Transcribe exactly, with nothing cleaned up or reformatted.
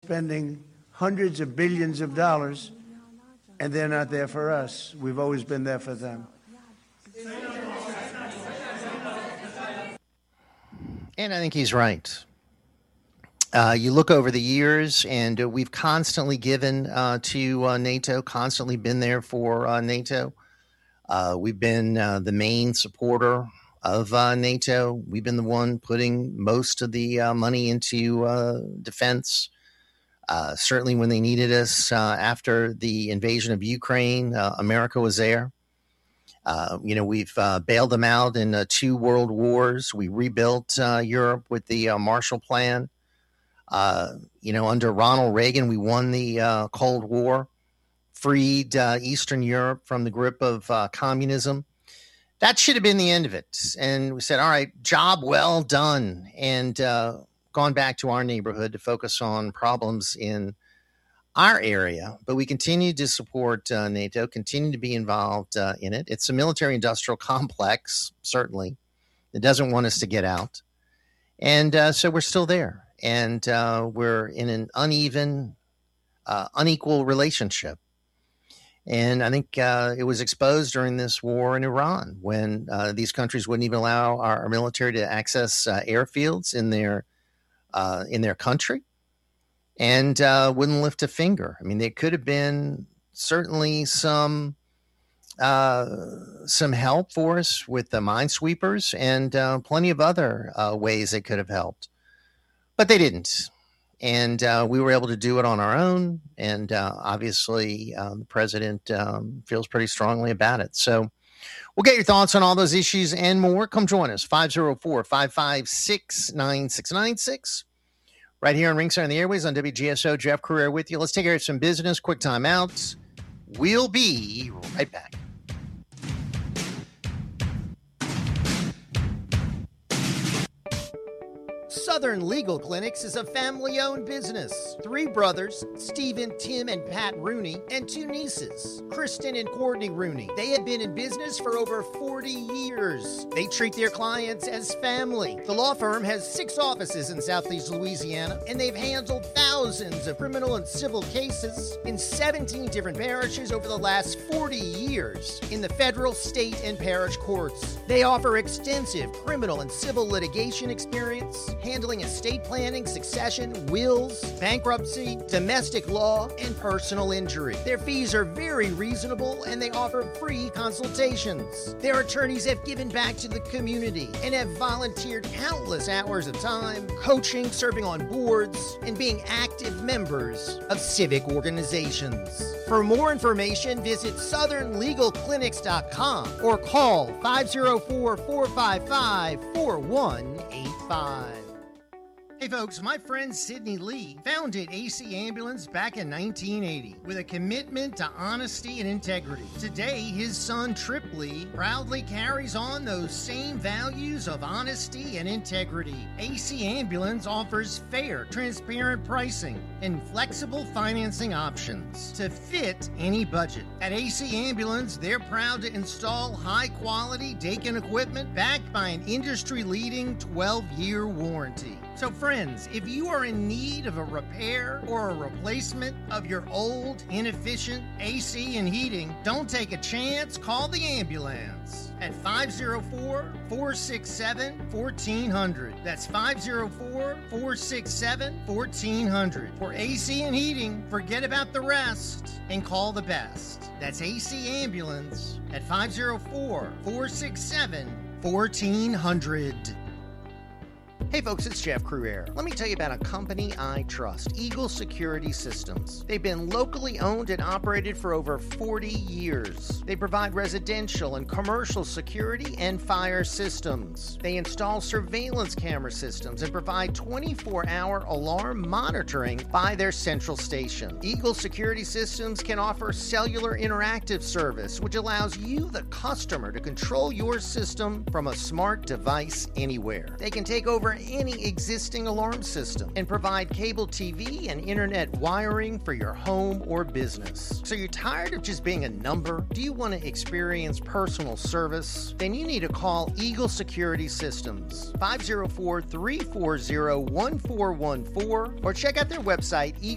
spending hundreds of billions of dollars, and they're not there for us. We've always been there for them. And I think he's right. Uh, you look over the years, and uh, we've constantly given uh, to uh, NATO, constantly been there for uh, NATO. Uh, we've been uh, the main supporter of uh, NATO. We've been the one putting most of the uh, money into uh, defense. Uh, certainly when they needed us uh, after the invasion of Ukraine, uh, America was there. Uh, you know, we've uh, bailed them out in uh, two world wars. We rebuilt uh, Europe with the uh, Marshall Plan. Uh, you know, under Ronald Reagan, we won the uh, Cold War, freed uh, Eastern Europe from the grip of uh, communism. That should have been the end of it. And we said, all right, job well done. And uh, gone back to our neighborhood to focus on problems in our area. But we continue to support uh, NATO, continue to be involved uh, in it. It's a military-industrial complex, certainly. It doesn't want us to get out. And uh, so we're still there. And uh, we're in an uneven, uh, unequal relationship. And I think uh, it was exposed during this war in Iran when uh, these countries wouldn't even allow our, our military to access uh, airfields in their uh, in their country and uh, wouldn't lift a finger. I mean, there could have been certainly some uh, some help for us with the minesweepers and uh, plenty of other uh, ways they could have helped. But they didn't. And uh, we were able to do it on our own. And uh, obviously, um, the president um, feels pretty strongly about it. So we'll get your thoughts on all those issues and more. Come join us, five oh four, five five six, nine six nine six. Right here on Ringside on the Airways on W G S O. Jeff Crouere with you. Let's take care of some business. Quick time out. We'll be right back. Southern Legal Clinics is a family-owned business. Three brothers, Stephen, Tim, and Pat Rooney, and two nieces, Kristen and Courtney Rooney. They have been in business for over forty years. They treat their clients as family. The law firm has six offices in Southeast Louisiana, and they've handled thousands of criminal and civil cases in seventeen different parishes over the last forty years in the federal, state, and parish courts. They offer extensive criminal and civil litigation experience, handling estate planning, succession, wills, bankruptcy, domestic law, and personal injury. Their fees are very reasonable, and they offer free consultations. Their attorneys have given back to the community and have volunteered countless hours of time, coaching, serving on boards, and being active members of civic organizations. For more information, visit southern legal clinics dot com or call five oh four, four five five, four one eight five. Hey folks, my friend Sidney Lee founded A C Ambulance back in nineteen eighty with a commitment to honesty and integrity. Today, his son Trip Lee proudly carries on those same values of honesty and integrity. A C Ambulance offers fair, transparent pricing and flexible financing options to fit any budget. At A C Ambulance, they're proud to install high-quality Daikin equipment backed by an industry-leading twelve-year warranty. So friends, if you are in need of a repair or a replacement of your old, inefficient A C and heating, don't take a chance, call the ambulance at five oh four, four six seven, one four zero zero. That's five oh four, four six seven, one four zero zero. For A C and heating, forget about the rest and call the best. That's A C Ambulance at five oh four, four six seven, one four zero zero. Hey folks, it's Jeff Crouere. Let me tell you about a company I trust, Eagle Security Systems. They've been locally owned and operated for over forty years. They provide residential and commercial security and fire systems. They install surveillance camera systems and provide twenty-four hour alarm monitoring by their central station. Eagle Security Systems can offer cellular interactive service, which allows you, the customer, to control your system from a smart device anywhere. They can take over any existing alarm system and provide cable T V and internet wiring for your home or business. So you're tired of just being a number? Do you want to experience personal service? Then you need to call Eagle Security Systems, five oh four, three four zero, one four one four, or check out their website, eagle